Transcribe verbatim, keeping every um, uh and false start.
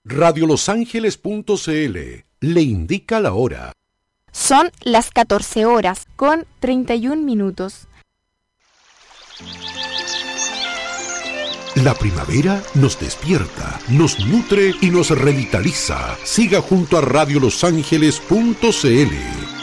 radio los ángeles punto c l le indica la hora. Son las catorce horas con treinta y un minutos. La primavera nos despierta, nos nutre y nos revitaliza. Siga junto a radio los ángeles punto c l.